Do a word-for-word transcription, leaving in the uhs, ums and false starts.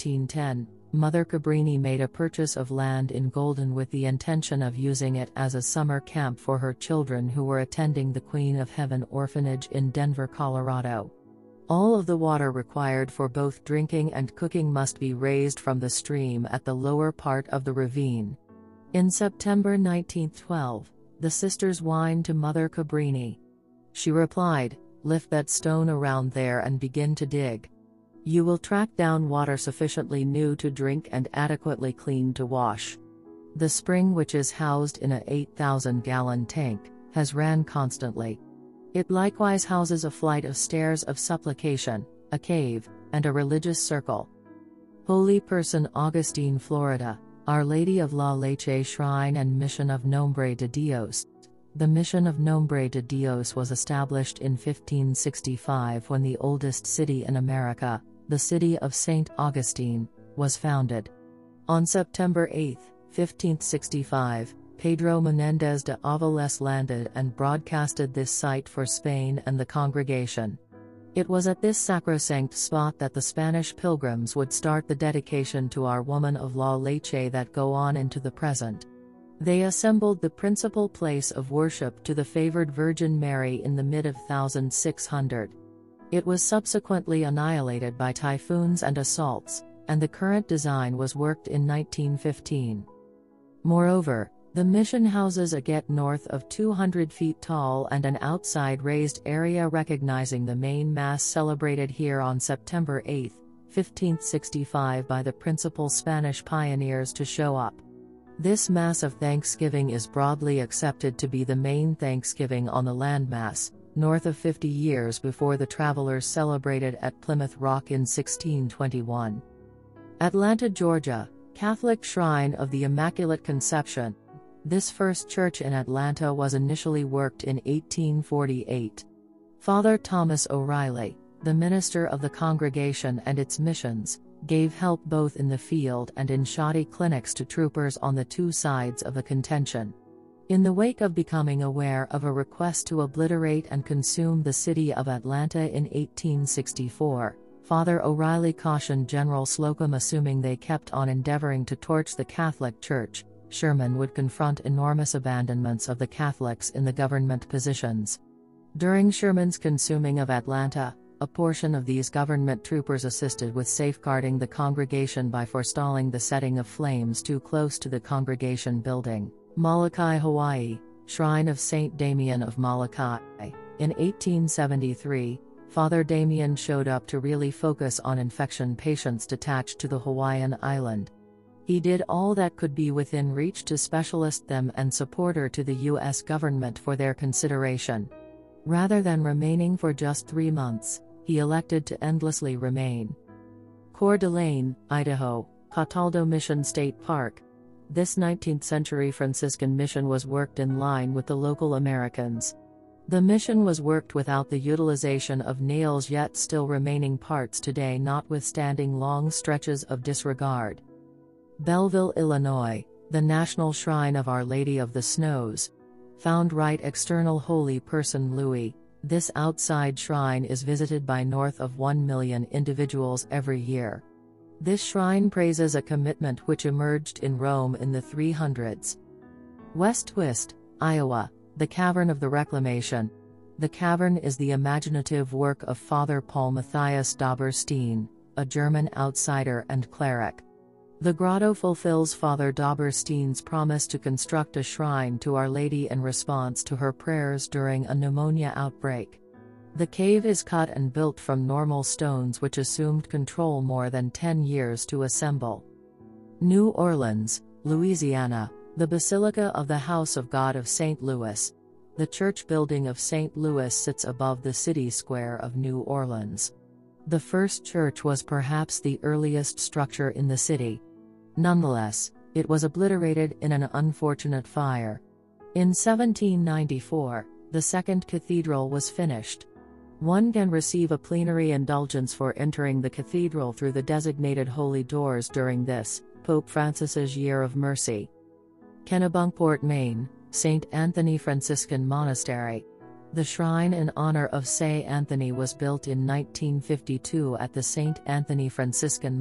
fifteen ten, Mother Cabrini made a purchase of land in Golden with the intention of using it as a summer camp for her children who were attending the Queen of Heaven Orphanage in Denver, Colorado. All of the water required for both drinking and cooking must be raised from the stream at the lower part of the ravine. In September nineteen twelve, the sisters whined to Mother Cabrini. She replied, "Lift that stone around there and begin to dig. You will track down water sufficiently new to drink and adequately clean to wash." The spring, which is housed in a eight thousand gallon tank, has ran constantly. It likewise houses a flight of stairs of supplication, a cave, and a religious circle. Holy Person Augustine, Florida, Our Lady of La Leche Shrine and Mission of Nombre de Dios. The Mission of Nombre de Dios was established in fifteen sixty-five when the oldest city in America, the city of Saint Augustine, was founded. On September eighth, fifteen sixty-five, Pedro Menendez de Avilés landed and broadcasted this site for Spain and the congregation. It was at this sacrosanct spot that the Spanish pilgrims would start the dedication to Our Woman of La Leche that go on into the present. They assembled the principal place of worship to the favored Virgin Mary in the mid of sixteen hundred. It was subsequently annihilated by typhoons and assaults, and the current design was worked in nineteen fifteen. Moreover, the mission houses a gate north of two hundred feet tall and an outside raised area recognizing the main Mass celebrated here on September eighth, fifteen sixty-five by the principal Spanish pioneers to show up. This Mass of Thanksgiving is broadly accepted to be the main Thanksgiving on the landmass, north of fifty years before the travelers celebrated at Plymouth Rock in sixteen twenty-one. Atlanta, Georgia, Catholic Shrine of the Immaculate Conception. This first church in Atlanta was initially worked in eighteen forty-eight. Father Thomas O'Reilly, the minister of the congregation and its missions, gave help both in the field and in shoddy clinics to troopers on the two sides of the contention. In the wake of becoming aware of a request to obliterate and consume the city of Atlanta in eighteen sixty-four, Father O'Reilly cautioned General Slocum, assuming they kept on endeavoring to torch the Catholic Church, Sherman would confront enormous abandonments of the Catholics in the government positions. During Sherman's consuming of Atlanta, a portion of these government troopers assisted with safeguarding the congregation by forestalling the setting of flames too close to the congregation building, Molokai, Hawaii, Shrine of Saint Damien of Molokai. In eighteen seventy-three, Father Damien showed up to really focus on infection patients detached to the Hawaiian island. He did all that could be within reach to specialist them and supporter to the U S government for their consideration. Rather than remaining for just three months, he elected to endlessly remain. Coeur d'Alene, Idaho, Cataldo Mission State Park. This nineteenth century Franciscan mission was worked in line with the local Americans. The mission was worked without the utilization of nails, yet still remaining parts today, notwithstanding long stretches of disregard. Belleville, Illinois, the National Shrine of Our Lady of the Snows. Found right external Holy Person Louis. This outside shrine is visited by north of one million individuals every year. This shrine praises a commitment which emerged in Rome in the three hundreds. West Twist, Iowa, the Cavern of the Reclamation. The cavern is the imaginative work of Father Paul Matthias Dauberstein, a German outsider and cleric. The grotto fulfills Father Dauberstein's promise to construct a shrine to Our Lady in response to her prayers during a pneumonia outbreak. The cave is cut and built from normal stones which assumed control more than ten years to assemble. New Orleans, Louisiana, the Basilica of the House of God of Saint Louis. The church building of Saint Louis sits above the city square of New Orleans. The first church was perhaps the earliest structure in the city. Nonetheless, it was obliterated in an unfortunate fire. In seventeen ninety-four, the second cathedral was finished. One can receive a plenary indulgence for entering the cathedral through the designated holy doors during this, Pope Francis's Year of Mercy. Kennebunkport, Maine, Saint Anthony Franciscan Monastery. The shrine in honor of Saint Anthony was built in nineteen fifty-two at the Saint Anthony Franciscan